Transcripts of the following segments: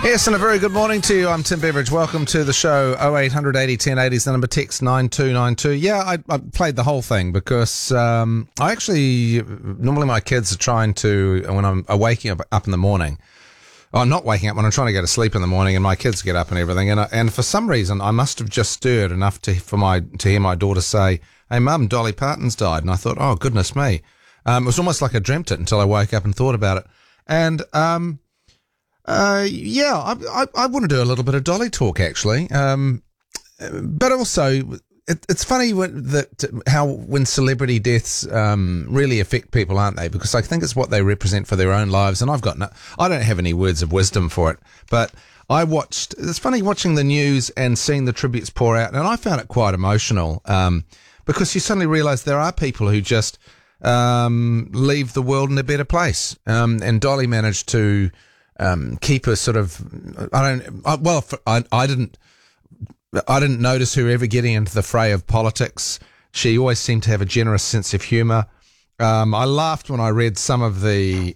Yes, and a very good morning to you. I'm Tim Beveridge. Welcome to the show. 0800 80 1080 is the number. Text 9292. Yeah, I played the whole thing because I actually, normally my kids are trying to, when I'm waking up in the morning, I'm not waking up when I'm trying to go to sleep in the morning, and my kids get up and everything. And for some reason, I must have just stirred enough to hear my daughter say, "Hey, Mum, Dolly Parton's died." And I thought, oh, goodness me. It was almost like I dreamt it until I woke up and thought about it. And I want to do a little bit of Dolly talk, actually. But also, it's funny when celebrity deaths really affect people, aren't they? Because I think it's what they represent for their own lives. And I don't have any words of wisdom for it. But it's funny watching the news and seeing the tributes pour out. And I found it quite emotional because you suddenly realise there are people who just leave the world in a better place. And Dolly managed to keep a sort of, I didn't notice her ever getting into the fray of politics. She always seemed to have a generous sense of humour. I laughed when I read some of the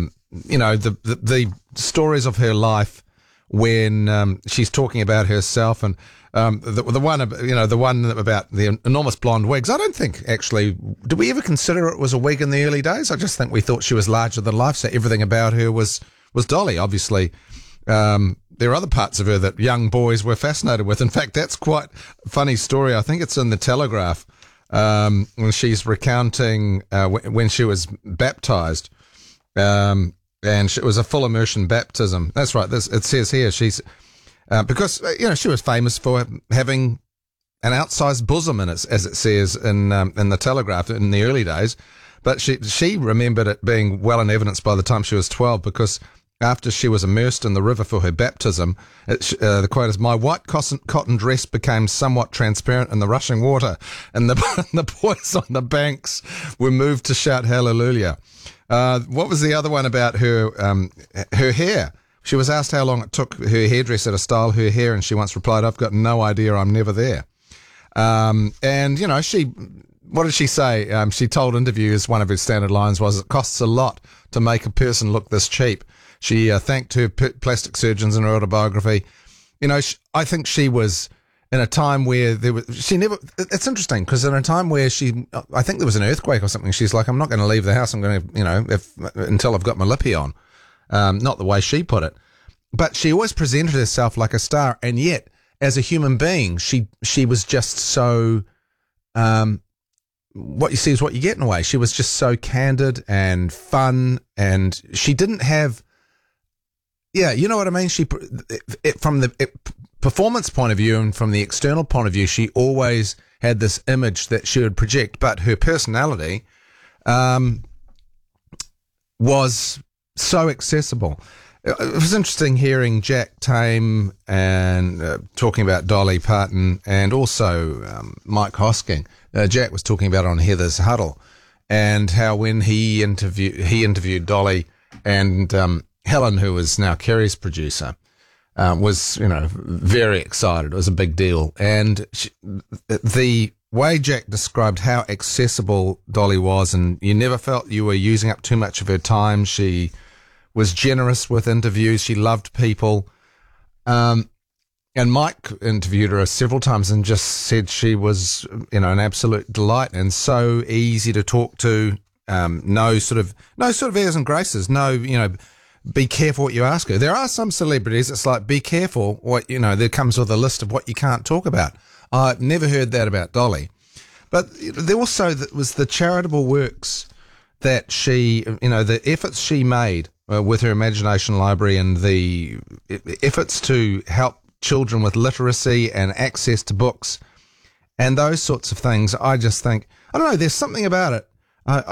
stories of her life when she's talking about herself, and the one about the enormous blonde wigs. I don't think, actually, did we ever consider it was a wig in the early days? I just think we thought she was larger than life, so everything about her was Dolly. Obviously, there are other parts of her that young boys were fascinated with. In fact, that's quite a funny story. I think it's in the Telegraph when she's recounting when she was baptised, and it was a full immersion baptism. That's right. It says here she's because she was famous for having an outsized bosom in it, as it says in the Telegraph in the early days. But she remembered it being well in evidence by the time she was 12, because after she was immersed in the river for her baptism, the quote is, "My white cotton dress became somewhat transparent in the rushing water, and the boys on the banks were moved to shout hallelujah." What was the other one about her hair? She was asked how long it took her hairdresser to style her hair, and she once replied, "I've got no idea, I'm never there." What did she say? She told interviewers, one of her standard lines was, "It costs a lot to make a person look this cheap." She thanked her plastic surgeons in her autobiography. I think she was in a time where it's interesting, because in a time where I think there was an earthquake or something, she's like, "I'm not going to leave the house. I'm going to, until I've got my lippy on." Not the way she put it, but she always presented herself like a star. And yet, as a human being, she was just so, what you see is what you get in a way. She was just so candid and fun, and she didn't have, you know what I mean? From the performance point of view and from the external point of view, she always had this image that she would project, but her personality was so accessible. It was interesting hearing Jack Tame and talking about Dolly Parton, and also Mike Hosking. Jack was talking about it on Heather's Huddle, and how when he interviewed Dolly, and Helen, who is now Kerry's producer, was very excited. It was a big deal, and the way Jack described how accessible Dolly was, and you never felt you were using up too much of her time. She was generous with interviews. She loved people. And Mike interviewed her several times and just said she was, an absolute delight and so easy to talk to. No sort of airs and graces. No, be careful what you ask her. There are some celebrities, it's like, be careful what, there comes with a list of what you can't talk about. I've never heard that about Dolly. But there also was the charitable works that she, the efforts she made with her Imagination Library, and the efforts to help children with literacy and access to books and those sorts of things. I just think, I don't know, there's something about it.